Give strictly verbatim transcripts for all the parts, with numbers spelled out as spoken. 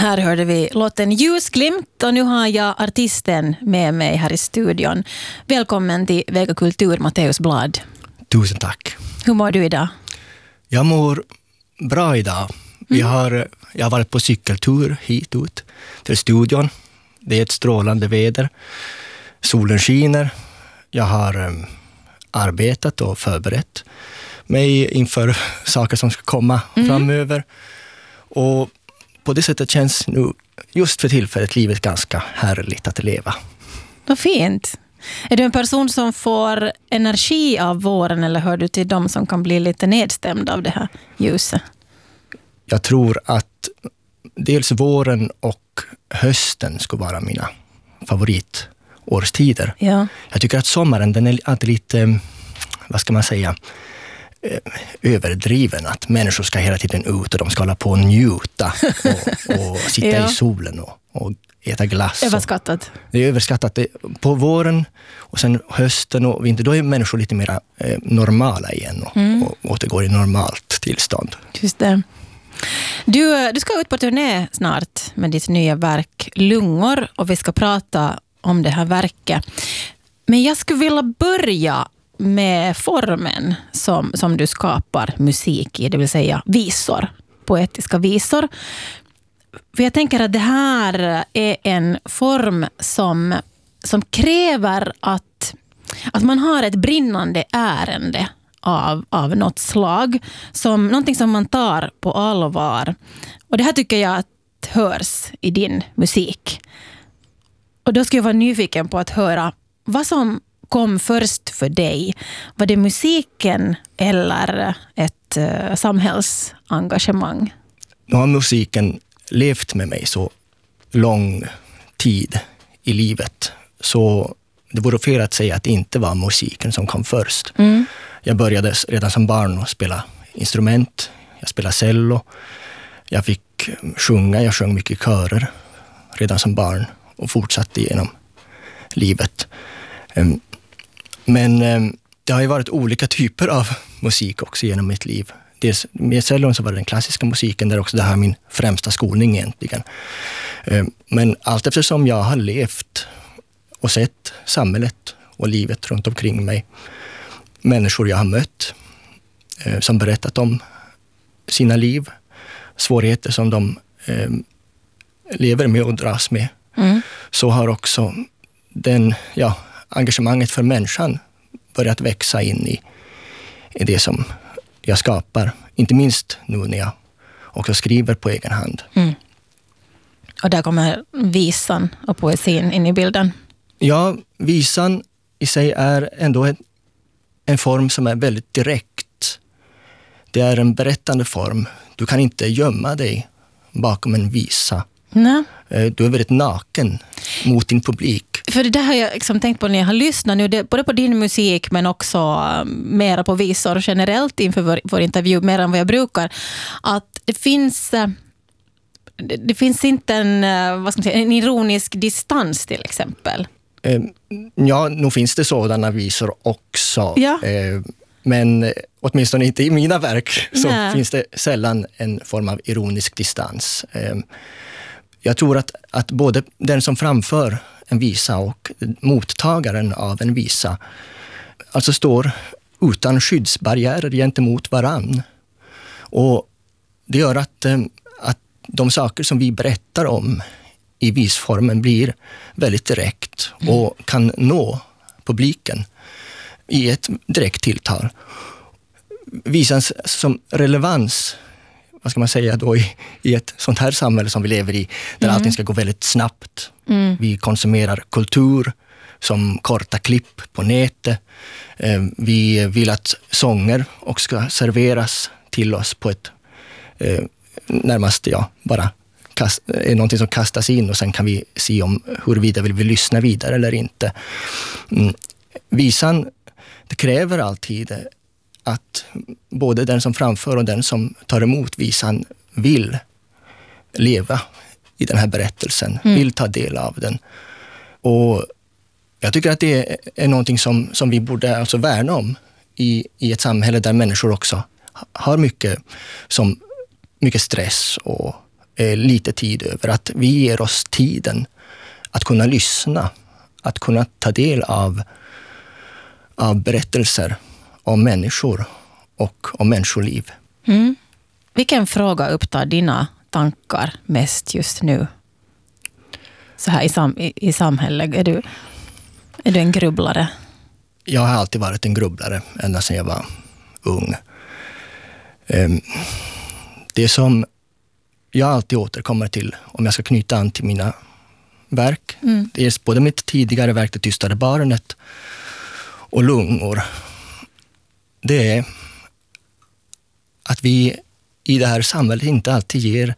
Här hörde vi låten Ljusglimt och nu har jag artisten med mig här i studion. Välkommen till Vega Kultur, Matteus Blad. Tusen tack. Hur mår du idag? Jag mår bra idag. Vi har, jag har varit på cykeltur hit ut till studion. Det är ett strålande väder. Solen skiner. Jag har um, arbetat och förberett mig inför saker som ska komma mm. framöver. Och på det sättet känns nu just för tillfället livet ganska härligt att leva. Vad fint. Är du en person som får energi av våren eller hör du till dem som kan bli lite nedstämda av det här ljuset? Jag tror att dels våren och hösten ska vara mina favoritårstider. Ja. Jag tycker att sommaren den är alltid lite, vad ska man säga, överdriven. Att människor ska hela tiden ut och de ska hålla på och njuta och, och sitta ja. i solen och, och äta glass. Överskattat. Det är överskattat. Det, på våren och sen hösten och vinter, då är människor lite mer eh, normala igen och, mm. och återgår i normalt tillstånd. Just det. Du, du ska ut på turné snart med ditt nya verk Lungor och vi ska prata om det här verket. Men jag skulle vilja börja med formen som, som du skapar musik i, det vill säga visor, poetiska visor. För jag tänker att det här är en form som, som kräver att, att man har ett brinnande ärende av, av något slag, som någonting som man tar på allvar. Och det här tycker jag att hörs i din musik. Och då ska jag vara nyfiken på att höra vad som kom först för dig. Var det musiken eller ett uh, samhällsengagemang? Nu har musiken levt med mig så lång tid i livet. Så det vore fel att säga att det inte var musiken som kom först. Mm. Jag började redan som barn att spela instrument. Jag spelade cello. Jag fick sjunga. Jag sjöng mycket i körer redan som barn och fortsatte genom livet. Men det har ju varit olika typer av musik också genom mitt liv. Dels med cellon så var det den klassiska musiken där också det här är min främsta skolning egentligen. Men allt eftersom jag har levt och sett samhället och livet runt omkring mig, människor jag har mött som berättat om sina liv, svårigheter som de lever med och dras med, mm. så har också den, ja, engagemanget för människan börjat växa in i, i det som jag skapar. Inte minst nu när jag också skriver på egen hand. Mm. Och där kommer visan och poesin in i bilden. Ja, visan i sig är ändå en, en form som är väldigt direkt. Det är en berättande form. Du kan inte gömma dig bakom en visa. Nej. Du är väldigt naken mot din publik. För det där har jag liksom tänkt på när jag har lyssnat nu, det, både på din musik men också mera på visor generellt inför vår, vår intervju, mer än vad jag brukar, att det finns det, det finns inte en, vad ska man säga, en ironisk distans till exempel. Ja, nu finns det sådana visor också. Ja. Men åtminstone inte i mina verk så Nej. finns det sällan en form av ironisk distans. Jag tror att, att både den som framför en visa och mottagaren av en visa alltså står utan skyddsbarriärer gentemot varann. Och det gör att, att de saker som vi berättar om i visformen blir väldigt direkt och kan nå publiken i ett direkt tilltal. Visans som relevans, vad ska man säga då, i, i ett sånt här samhälle som vi lever i, där mm. allting ska gå väldigt snabbt. Mm. Vi konsumerar kultur som korta klipp på nätet. Eh, vi vill att sånger också ska serveras till oss på ett eh, närmast, ja, bara kast, är någonting som kastas in och sen kan vi se om huruvida vill vi lyssna vidare eller inte. Mm. Visan, det kräver alltid att både den som framför och den som tar emot visan vill leva i den här berättelsen, mm. vill ta del av den. Och jag tycker att det är någonting som, som vi borde alltså värna om i, i ett samhälle där människor också har mycket, som, mycket stress och eh, lite tid över. Att vi ger oss tiden att kunna lyssna, att kunna ta del av, av berättelser om människor och om människoliv. Mm. Vilken fråga upptar dina tankar mest just nu? Så här i, sam- i, i samhället, är du, är du en grubblare? Jag har alltid varit en grubblare, ända sedan jag var ung. Um, det som jag alltid återkommer till, om jag ska knyta an till mina verk, mm. det är både mitt tidigare verk, Det tystade barnet, och Lungor. Det är att vi i det här samhället inte alltid ger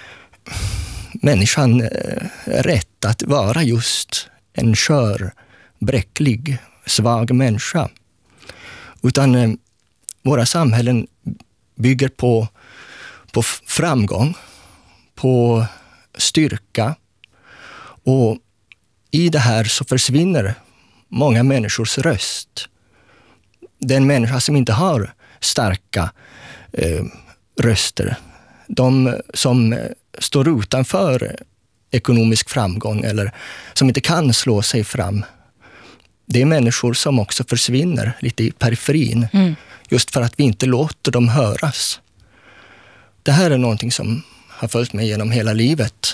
människan eh, rätt att vara just en skör, bräcklig, svag människa. Utan eh, våra samhällen bygger på, på framgång, på styrka, och i det här så försvinner många människors röst. Den människa som inte har starka eh, röster, de som står utanför ekonomisk framgång eller som inte kan slå sig fram, det är människor som också försvinner lite i periferin. Mm. Just för att vi inte låter dem höras. Det här är någonting som har följt mig genom hela livet.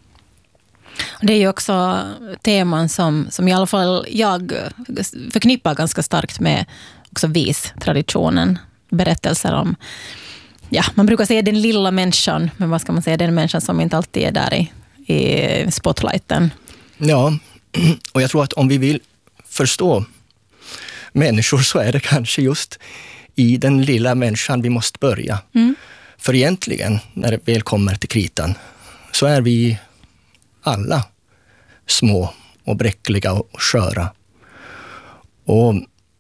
Det är ju också teman som, som i alla fall jag förknippar ganska starkt med också vis-traditionen. Berättelser om, ja, man brukar säga den lilla människan, men vad ska man säga, den människan som inte alltid är där i, i spotlighten. Ja, och jag tror att om vi vill förstå människor så är det kanske just i den lilla människan vi måste börja. Mm. För egentligen, när det väl kommer till kritan, så är vi alla små och bräckliga och sköra. Och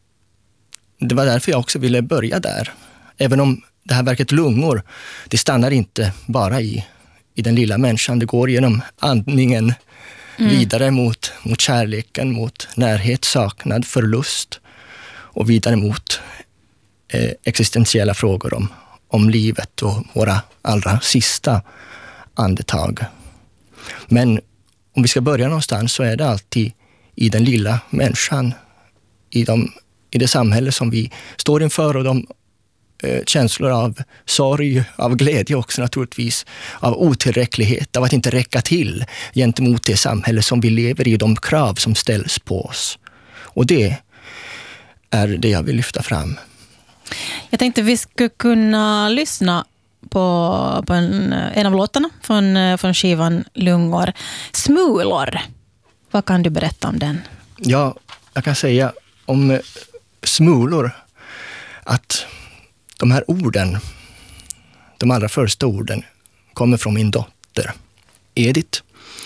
det var därför jag också ville börja där. Även om det här verket Lungor, det stannar inte bara i, i den lilla människan. Det går genom andningen mm. vidare mot, mot kärleken, mot närhet, saknad, förlust och vidare mot eh, existentiella frågor om, om livet och våra allra sista andetag. Men om vi ska börja någonstans så är det alltid i den lilla människan, i, de, i det samhälle som vi står inför, och de eh, känslor av sorg, av glädje också naturligtvis, av otillräcklighet, av att inte räcka till gentemot det samhälle som vi lever i, de krav som ställs på oss. Och det är det jag vill lyfta fram. Jag tänkte vi skulle kunna lyssna på, på en, en av låtarna från, från skivan Lungor. Smulor. Vad kan du berätta om den? Ja, jag kan säga om smulor att de här orden, de allra första orden, kommer från min dotter Edith.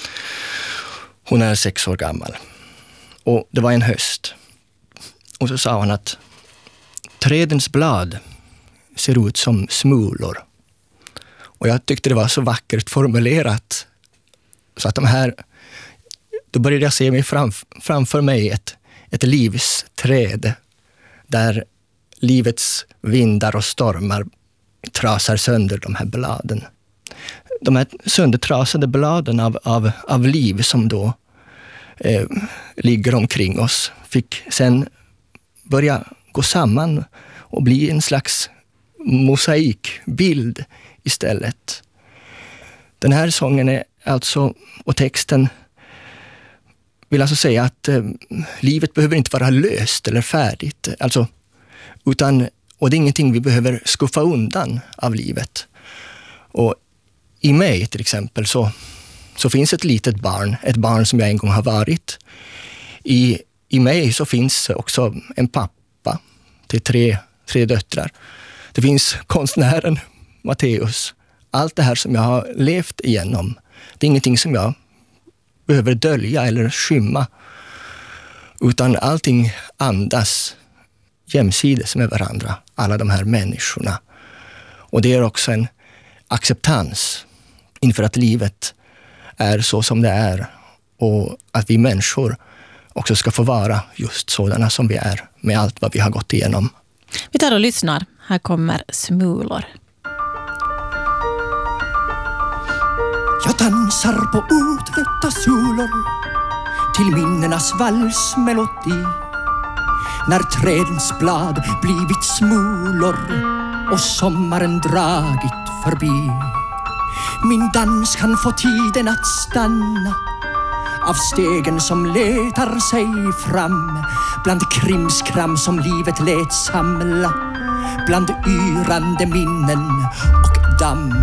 Hon är sex år gammal. Och det var en höst. Och så sa hon att trädens blad ser ut som smulor. Och jag tyckte det var så vackert formulerat. Så att de här, då började jag se mig framf- framför mig ett, ett livsträd där livets vindar och stormar trasar sönder de här bladen. De här söndertrasade bladen av, av, av liv som då eh, ligger omkring oss fick sen börja gå samman och bli en slags mosaikbild istället. Den här sången är alltså, och texten vill alltså säga att eh, livet behöver inte vara löst eller färdigt. Alltså, utan, och det är ingenting vi behöver skuffa undan av livet. Och i mig till exempel så, så finns ett litet barn, ett barn som jag en gång har varit. I, i mig så finns också en pappa till tre, tre döttrar. Det finns konstnären Matteus. Allt det här som jag har levt igenom, det är ingenting som jag behöver dölja eller skymma. Utan allting andas jämsides med varandra, alla de här människorna. Och det är också en acceptans inför att livet är så som det är, och att vi människor också ska få vara just sådana som vi är med allt vad vi har gått igenom. Vi tar och lyssnar. Här kommer Smulor. dansar på utvätta sulor till minnenas valsmelodi. När trädens blad blivit smulor och sommaren dragit förbi. Min dans kan få tiden att stanna av stegen som letar sig fram bland krimskram som livet lät samla, bland yrande minnen och damm.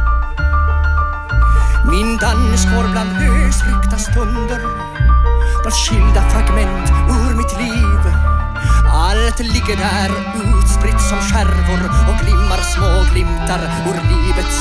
Min dans går bland lösryckta stunder, bland skilda fragment ur mitt liv. Allt ligger där utspritt som skärvor och glimmar små glimtar ur livets